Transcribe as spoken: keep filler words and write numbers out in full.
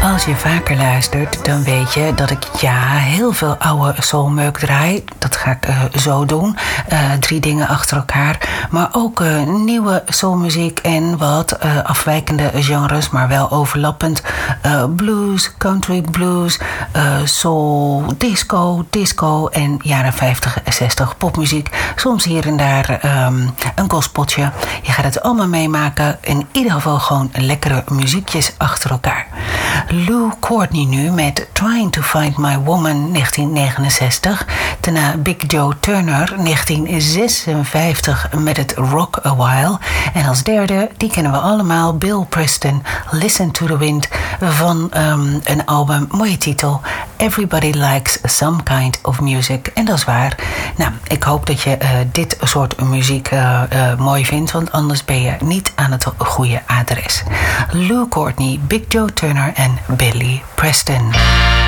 Als je vaker luistert, dan weet je dat ik ja heel veel oude soulmeuk draai. Dat ga ik uh, zo doen. Uh, drie dingen achter elkaar. Maar ook uh, nieuwe soulmuziek en wat uh, afwijkende genres, maar wel overlappend. Uh, blues, country blues, uh, soul, disco, disco en jaren vijftig en zestig popmuziek. Soms hier en daar um, een gospeltje. Je gaat het allemaal meemaken. In ieder geval gewoon lekkere muziekjes achter elkaar. Lou Courtney nu met Trying to Find My Woman negentien negenenzestig. Daarna Big Joe Turner negentien zesenvijftig met het Rock a While. En als derde, die kennen we allemaal, Bill Preston, Listen to the Wind van um, een album, mooie titel, Everybody Likes Some Kind of Music. En dat is waar. Nou, ik hoop dat je uh, dit soort muziek uh, uh, mooi vindt, want anders ben je niet aan het goede adres. Lou Courtney, Big Joe Turner en Billy Preston.